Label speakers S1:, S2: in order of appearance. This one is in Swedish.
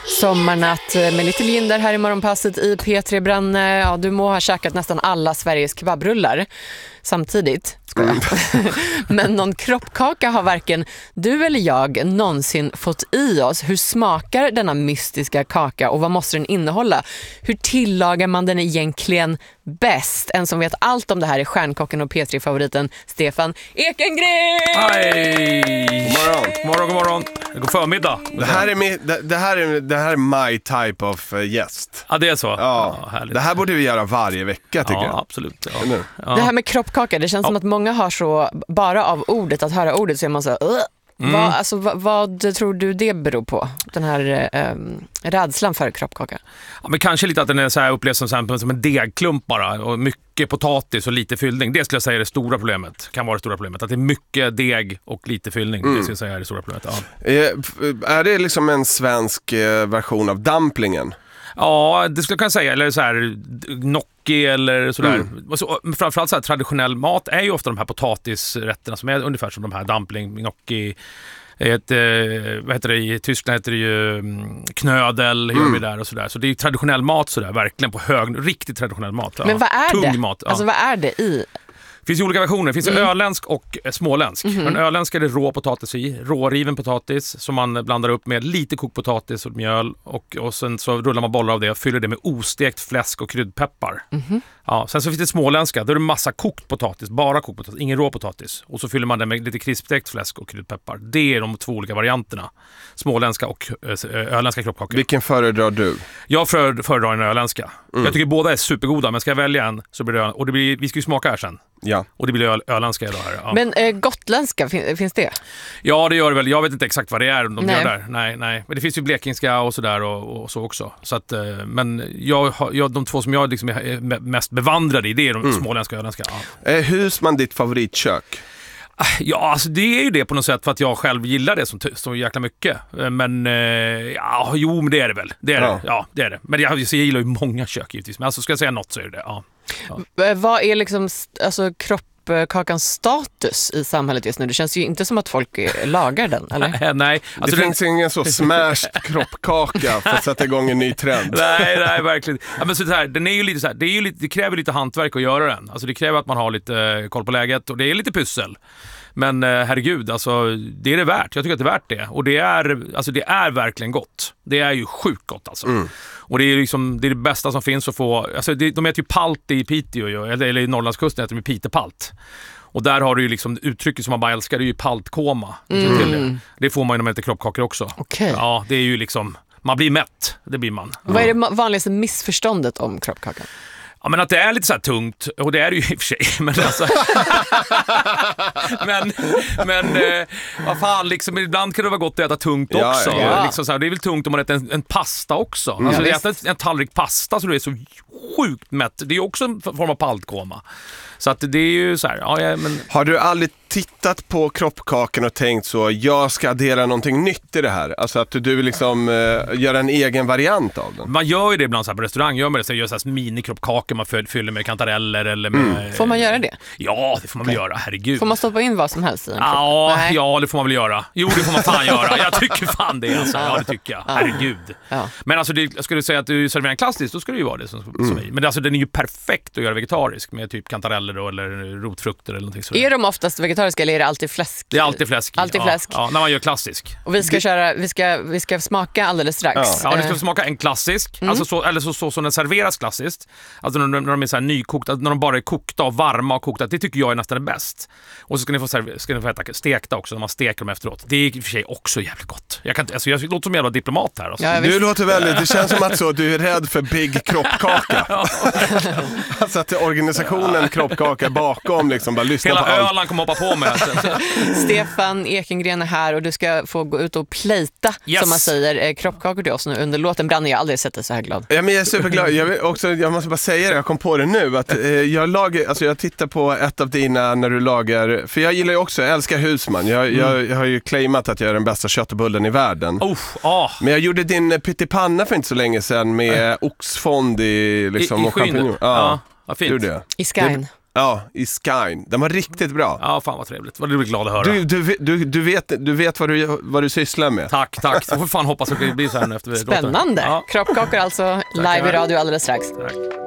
S1: Sommarnatt med lite Linder här i morgonpasset i P3 Branne. Ja, du må ha käkat nästan alla Sveriges kebabrullar samtidigt. Men någon kroppkaka har varken du eller jag någonsin fått i oss. Hur smakar denna mystiska kaka och vad måste den innehålla? Hur tillagar man den egentligen bäst? En som vet allt om det här är stjärnkocken och P3-favoriten Stefan Ekengren!
S2: Hej! God morgon. God förmiddag.
S3: Det här är my type of gäst.
S2: Ja, det är så.
S3: Ja,
S2: härligt.
S3: det här borde vi göra varje vecka, tycker jag.
S2: Ja, absolut. Ja.
S1: Det här med kroppkaka, det känns som att många har så, bara av ordet, att höra ordet så är man så vad tror du det beror på? Den här rädslan för kroppkaka?
S2: Ja, men kanske lite att den är så här upplevs som en degklump bara, och mycket potatis och lite fyllning. Det skulle jag säga är det stora problemet. Kan vara det stora problemet. Att det är mycket deg och lite fyllning. Det skulle jag säga är det stora problemet. Ja.
S3: Är det liksom en svensk version av dumplingen?
S2: Ja, det skulle jag kunna säga. Eller så här gnocchi eller sådär. Framförallt så här traditionell mat är ju ofta de här potatisrätterna som är ungefär som de här dumpling, gnocchi. Vad heter det, i Tyskland heter det ju knödel, gör vi där och sådär. Så det är ju traditionell mat sådär, verkligen på riktigt traditionell mat.
S1: Men vad är
S2: tung
S1: det?
S2: Mat,
S1: alltså vad är det i?
S2: Det finns ju olika versioner. Det finns öländsk och småländsk. Men öländsk är det rå potatis i. Råriven potatis som man blandar upp med lite kokt potatis och mjöl. Och sen så rullar man bollar av det och fyller det med ostekt fläsk och kryddpeppar. Ja, sen så finns det småländska. Då är det massa kokt potatis. Bara kokt potatis. Ingen rå potatis. Och så fyller man det med lite krispstekt fläsk och kryddpeppar. Det är de två olika varianterna. Småländska och öländska kroppkakor.
S3: Vilken föredrar du?
S2: Jag föredrar en öländska. Jag tycker båda är supergoda. Men ska jag välja en så blir det och det blir, vi ska ju smaka här sen.
S3: Ja.
S2: Och det blir öländska idag här. Ja.
S1: Men gotländska, finns det?
S2: Ja, det gör det väl. Jag vet inte exakt vad det är de gör där. Nej. Men det finns ju blekingska och sådär och så också. Så att, men de två som jag liksom är mest bevandrade i, det är de småländska och öländska. Ja.
S3: Är husman ditt favoritkök?
S2: Ja, alltså det är ju det på något sätt för att jag själv gillar det så jäkla mycket. Men men det är det väl. Det är det. Ja, det är det. Men jag gillar ju många kök givetvis. Men alltså ska jag säga något så är det det. Ja.
S1: Vad är liksom kroppkakans status i samhället just nu? Det känns ju inte som att folk lagar den, eller?
S2: Nej. Alltså
S3: det finns ingen så smashed kroppkaka för att sätta igång en ny trend.
S2: Nej, verkligen. Ja, men så här, den är ju lite så här, det kräver lite hantverk att göra den. Alltså det kräver att man har lite koll på läget och det är lite pussel. Men herregud, alltså det är det värt. Jag tycker att det är värt det. Och det är verkligen gott. Det är ju sjukt gott alltså. Och det är liksom det bästa som finns att få. Alltså de äter ju palt i Piteå eller i Norrlandskusten äter de pitepalt. Och där har du ju liksom uttrycket som man bara älskar, det är ju paltkoma. Det får man ju när man äter kroppkakor också.
S1: Okay.
S2: Ja, det är ju liksom man blir mätt, det blir man.
S1: Vad är det vanligaste missförståndet om kroppkakan?
S2: Ja, men att det är lite så här tungt, och det är det ju i och för sig, men alltså men vad fan, liksom ibland kan det vara gott att äta tungt också.
S3: Ja.
S2: Liksom så här, det är väl tungt om man äter en pasta också. Alltså äta en tallrik pasta så det är så sjukt mätt. Det är ju också en form av paltkoma. Så att det är ju så här, men
S3: har du aldrig tittat på kroppkakan och tänkt så, jag ska addera någonting nytt i det här? Alltså att du liksom gör en egen variant av den.
S2: Man gör ju det ibland så här på restaurang, gör så här minikroppkakor man fyller med kantareller eller med...
S1: Får man göra det?
S2: Ja, det får man väl göra, herregud.
S1: Får man stoppa in vad som helst i en kropp?
S2: Ja, det får man väl göra. Jo, det får man fan göra. Jag tycker fan det alltså. Ja, det tycker jag. Herregud. Ja. Men alltså, ska du säga att du serverar en klassisk, då ska det ju vara det som är. Men alltså, den är ju perfekt att göra vegetarisk med typ kantareller då, eller rotfrukter eller någonting sådär.
S1: Är de oftast vegetariska eller är det alltid fläsk?
S2: Det är alltid fläsk.
S1: Alltid fläsk.
S2: Ja, när man gör klassisk.
S1: Och vi ska smaka alldeles strax.
S2: Ja, vi ska smaka en klassisk. Alltså så som den serveras klassiskt. Alltså när de är så här nykokta, när de bara är kokta och varma och kokta. Det tycker jag är nästan det bäst. Och så ska ni få äta stekta också när man steker dem efteråt. Det är i och för sig också jävligt gott. Jag låter som en jävla diplomat här. Alltså.
S1: Ja,
S3: du låter väldigt, det känns som att du är rädd för big kroppkaka. Alltså att organisationen kroppkaka bakom liksom bara lyssna
S2: hela
S3: på allt.
S2: Öland kommer hoppa på mig.
S1: Stefan Ekengren är här och du ska få gå ut och plejta, som man säger, kroppkakor till oss nu under låten Branne. Jag har aldrig sett dig så här glad.
S3: Ja, men jag är superglad. Jag måste bara säga det, jag kom på det nu att jag tittar på ett av dina när du lagar, för jag gillar ju också, jag älskar husman. Jag har ju claimat att jag är den bästa köttbullen i världen. Men jag gjorde din pyttipanna för inte så länge sedan med oxfond i liksom,
S2: I
S3: och champignon.
S2: Ja, vad fint.
S3: Det.
S1: I Skyn.
S3: Ja, i Skyn. Den var riktigt bra.
S2: Ja, fan vad trevligt. Vad du blir glad att höra.
S3: Du vet vad du sysslar med.
S2: Tack. Så får fan hoppas att det blir så här nu efter vi
S1: Spännande.
S2: Ja.
S1: Kroppkakor alltså, live i radio alldeles strax.
S2: Tack.